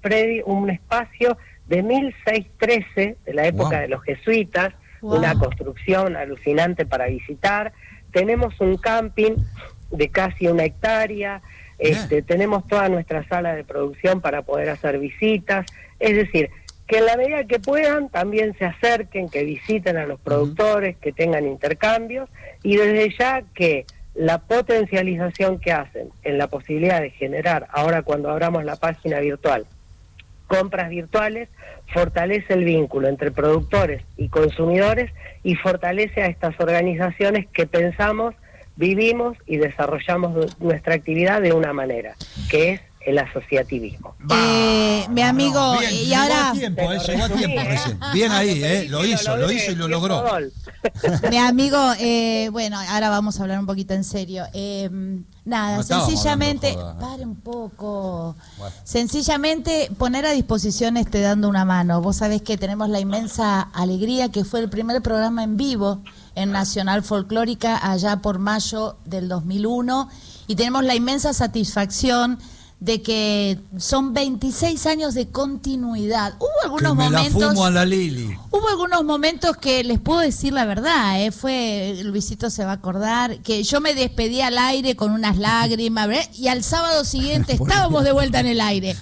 un espacio de 1613 de la época de los jesuitas, una construcción alucinante para visitar. Tenemos un camping de casi 1 hectárea, tenemos toda nuestra sala de producción para poder hacer visitas, es decir, que en la medida que puedan también se acerquen, que visiten a los productores, que tengan intercambios, y desde ya que la potencialización que hacen en la posibilidad de generar, ahora cuando abramos la página virtual, compras virtuales, fortalece el vínculo entre productores y consumidores y fortalece a estas organizaciones que pensamos, vivimos y desarrollamos nuestra actividad de una manera, que es el asociativismo. Mi amigo, bien, y ahora... llegó a tiempo recién. Bien ahí, lo hizo y lo logró. Mi amigo, bueno, ahora vamos a hablar un poquito en serio. Nada, No sencillamente, pare un poco. Bueno. Sencillamente poner a disposición Dando una Mano. Vos sabés que tenemos la inmensa alegría que fue el primer programa en vivo en Nacional Folclórica allá por mayo del 2001 y tenemos la inmensa satisfacción de que son 26 años de continuidad. Hubo algunos momentos... la fumo a la Lili. Hubo algunos momentos que les puedo decir la verdad, Luisito se va a acordar, que yo me despedí al aire con unas lágrimas, y al sábado siguiente estábamos de vuelta en el aire,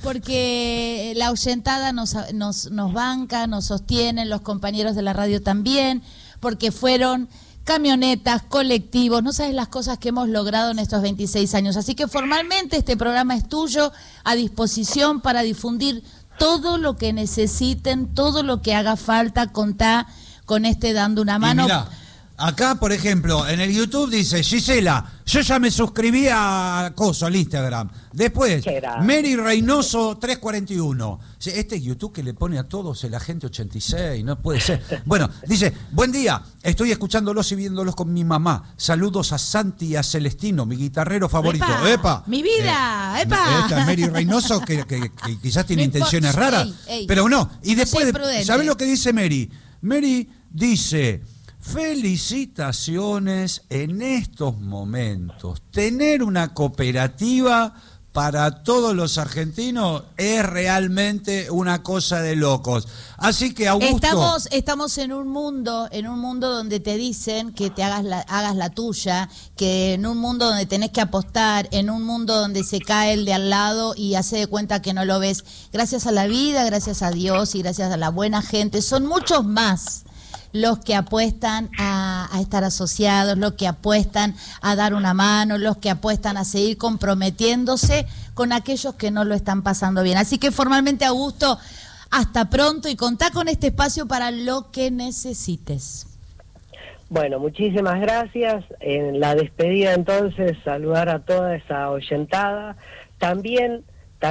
porque la oyentada nos banca, nos sostienen, los compañeros de la radio también, porque fueron... camionetas, colectivos, no sabes las cosas que hemos logrado en estos 26 años. Así que formalmente este programa es tuyo, a disposición para difundir todo lo que necesiten, todo lo que haga falta, contá con Dando una Mano. Y mirá, acá, por ejemplo, en el YouTube dice, Gisela, yo ya me suscribí a al Instagram. Después, Mary Reynoso 341. Este YouTube que le pone a todos el agente 86, no puede ser. Bueno, dice, buen día, estoy escuchándolos y viéndolos con mi mamá. Saludos a Santi y a Celestino, mi guitarrero favorito. ¡Epa! ¡Mi vida! ¡Epa! Esta es Mary Reynoso, que quizás tiene intenciones raras, pero no. Y después, ¿sabés lo que dice Mary? Mary dice... Felicitaciones en estos momentos. Tener una cooperativa para todos los argentinos es realmente una cosa de locos. Así que, Augusto... Estamos en un mundo donde te dicen que te hagas la tuya, que en un mundo donde tenés que apostar, en un mundo donde se cae el de al lado y hace de cuenta que no lo ves. Gracias a la vida, gracias a Dios y gracias a la buena gente, son muchos más los que apuestan a estar asociados, los que apuestan a dar una mano, los que apuestan a seguir comprometiéndose con aquellos que no lo están pasando bien. Así que formalmente, Augusto, hasta pronto y contá con este espacio para lo que necesites. Bueno, muchísimas gracias. En la despedida entonces, saludar a toda esa oyentada. También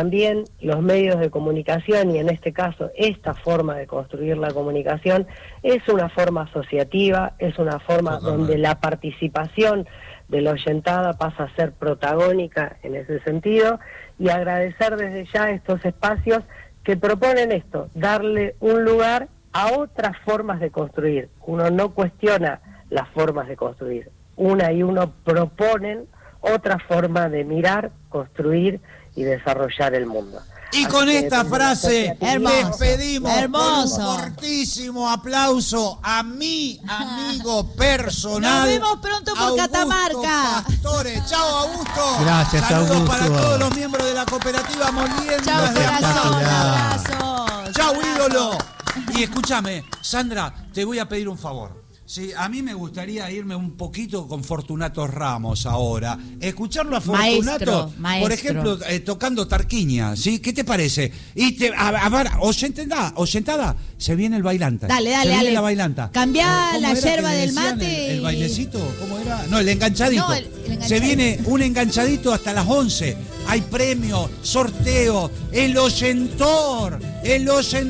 los medios de comunicación, y en este caso esta forma de construir la comunicación es una forma asociativa, es una forma donde la participación de la oyentada pasa a ser protagónica en ese sentido, y agradecer desde ya estos espacios que proponen esto, darle un lugar a otras formas de construir. Uno no cuestiona las formas de construir, uno proponen otra forma de mirar, construir y desarrollar el mundo. Y así con esta frase les pedimos un fortísimo aplauso a mi amigo personal. Nos vemos pronto por Augusto Catamarca. Pastore. Chao, Augusto. Gracias, Saludos Augusto. para todos los miembros de la cooperativa Moliendas. Chao, corazón. Abrazo. Chao, ídolo. Y escúchame, Sandra, te voy a pedir un favor. Sí, a mí me gustaría irme un poquito con Fortunato Ramos ahora. Escucharlo a Fortunato, maestro. Por ejemplo, tocando Tarquiña, ¿sí? ¿Qué te parece? Y a ver, oyentada, se viene el bailanta. Dale. La bailanta. Cambiá la yerba del mate. El bailecito, ¿cómo era? No, el enganchadito. No, el enganchadito. Se viene un enganchadito hasta las 11. Hay premio, sorteo, el oyentor.